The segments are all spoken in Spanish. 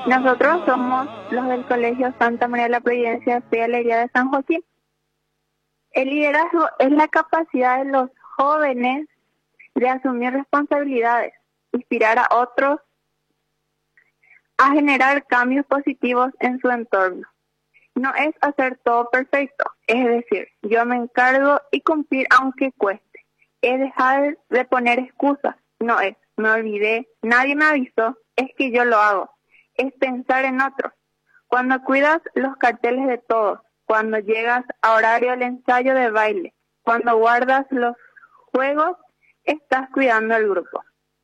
Nosotros somos los del Colegio Santa María de la Providencia de Alegría de San José. El liderazgo es la capacidad de los jóvenes de asumir responsabilidades, inspirar a otros a generar cambios positivos en su entorno. No es hacer todo perfecto, es decir, yo me encargo y cumplir aunque cueste. Es dejar de poner excusas, no es, me olvidé, nadie me avisó, es que yo lo hago. Es pensar en otros. Cuando cuidas los carteles de todos, cuando llegas a horario del ensayo de baile, cuando guardas los juegos, estás cuidando al grupo.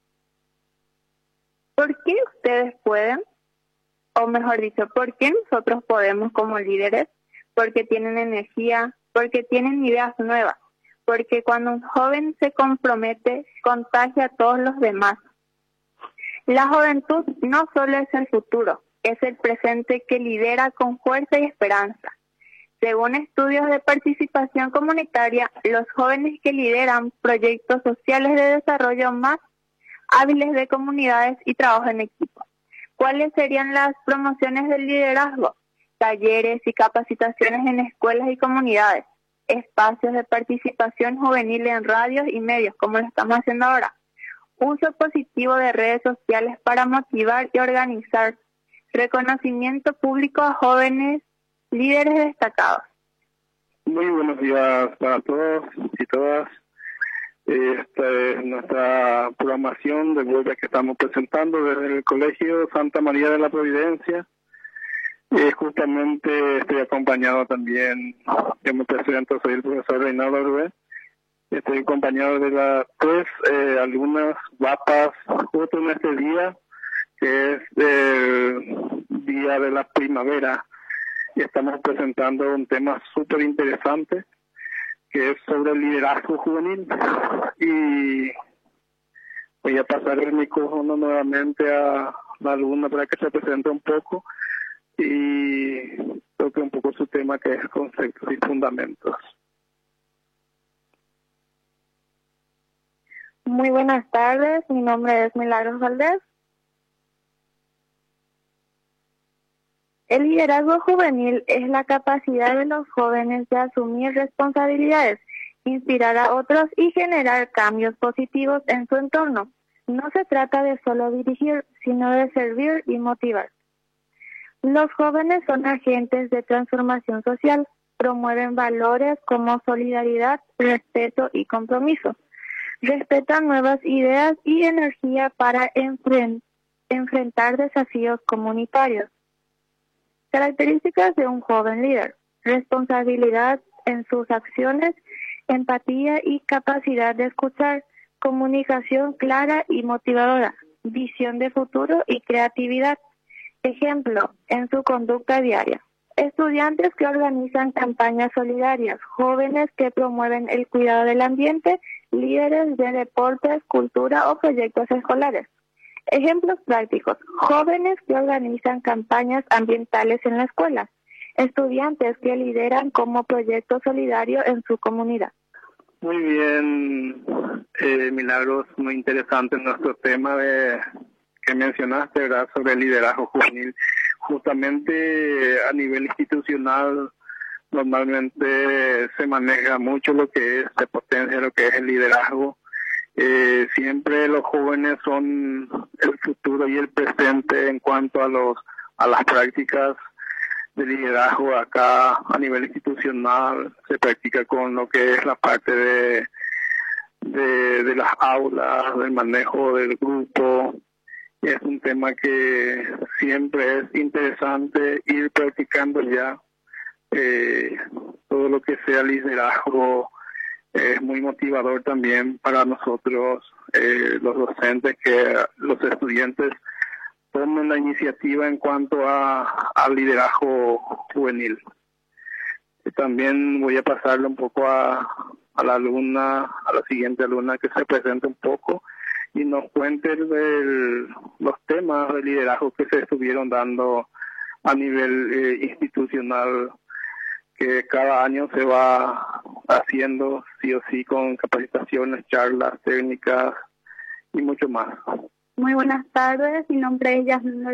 ¿Por qué ustedes pueden? O mejor dicho, ¿por qué nosotros podemos como líderes? Porque tienen energía, porque tienen ideas nuevas, porque cuando un joven se compromete, contagia a todos los demás. La juventud no solo es el futuro, es el presente que lidera con fuerza y esperanza. Según estudios de participación comunitaria, los jóvenes que lideran proyectos sociales de desarrollo más hábiles de comunidades y trabajo en equipo. ¿Cuáles serían las promociones del liderazgo? Talleres y capacitaciones en escuelas y comunidades, espacios de participación juvenil en radios y medios, como lo estamos haciendo ahora. Uso positivo de redes sociales para motivar y organizar. Reconocimiento público a jóvenes líderes destacados. Muy buenos días para todos y todas. Esta es nuestra programación de vuelta que estamos presentando desde el Colegio Santa María de la Providencia. Justamente estoy acompañado también, yo me presento, soy el profesor Reinaldo Rubén. Estoy acompañado de las tres alumnas guapas justo en este día, que es el Día de la Primavera. Y estamos presentando un tema súper interesante, que es sobre el liderazgo juvenil. Y voy a pasar el micrófono nuevamente a la alumna para que se presente un poco y toque un poco su tema, que es conceptos y fundamentos. Muy buenas tardes, mi nombre es Milagros Valdés. El liderazgo juvenil es la capacidad de los jóvenes de asumir responsabilidades, inspirar a otros y generar cambios positivos en su entorno. No se trata de solo dirigir, sino de servir y motivar. Los jóvenes son agentes de transformación social, promueven valores como solidaridad, respeto y compromiso. Respetan nuevas ideas y energía para enfrentar desafíos comunitarios. Características de un joven líder: responsabilidad en sus acciones, empatía y capacidad de escuchar, comunicación clara y motivadora, visión de futuro y creatividad. Ejemplo, en su conducta diaria. Estudiantes que organizan campañas solidarias, jóvenes que promueven el cuidado del ambiente, líderes de deportes, cultura o proyectos escolares. Ejemplos prácticos: jóvenes que organizan campañas ambientales en la escuela, estudiantes que lideran como proyecto solidario en su comunidad. Muy bien, Milagros, muy interesante nuestro tema que mencionaste, ¿verdad?, sobre el liderazgo juvenil. Justamente a nivel institucional normalmente se maneja mucho lo que es, se potencia lo que es el liderazgo. Siempre los jóvenes son el futuro y el presente en cuanto a las prácticas de liderazgo. Acá a nivel institucional se practica con lo que es la parte de las aulas, del manejo del grupo. Es un tema que siempre es interesante ir practicando ya. Todo lo que sea liderazgo es muy motivador también para nosotros, los docentes, que los estudiantes tomen la iniciativa en cuanto al liderazgo juvenil. También voy a pasarle un poco a la alumna, a la siguiente alumna, que se presente un poco y nos cuente los temas de liderazgo que se estuvieron dando a nivel institucional, que cada año se va haciendo sí o sí con capacitaciones, charlas, técnicas y mucho más. Muy buenas tardes, mi nombre es Yasmin